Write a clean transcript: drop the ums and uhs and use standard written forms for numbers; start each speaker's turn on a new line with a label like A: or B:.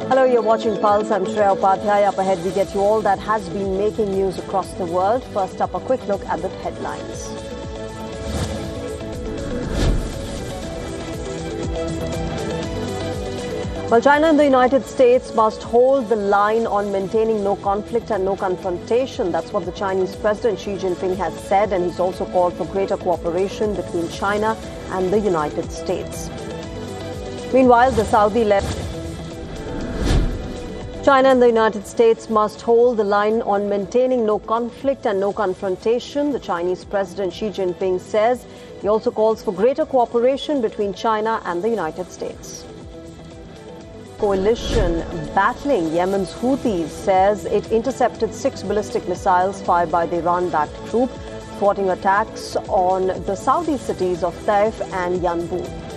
A: Hello, you're watching Pulse. I'm Shreya Upadhyay. Up ahead, we get you all that has been making news across the world. First up, a quick look at the headlines. Well, China and the United States must hold the line on maintaining no conflict and no confrontation. That's what the Chinese President Xi Jinping has said, and he's also called for greater cooperation between China and the United States. Meanwhile, the Saudi-led China and the United States must hold the line on maintaining no conflict and no confrontation, the Chinese President Xi Jinping says. He also calls for greater cooperation between China and the United States. Coalition battling Yemen's Houthis says it intercepted 6 ballistic missiles fired by the Iran-backed group, thwarting attacks on the Saudi cities of Taif and Yanbu.